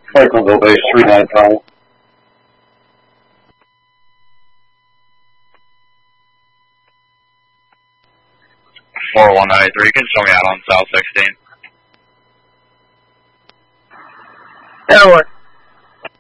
Franklinville base 395. 4193, you can show me out on South 16. Airway.